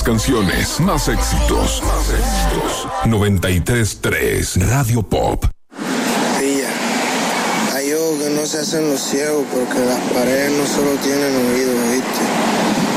Más canciones, más éxitos. 93.3 Radio Pop. Pilla, hay ojos que no se hacen los ciegos porque las paredes no solo tienen oídos, ¿viste?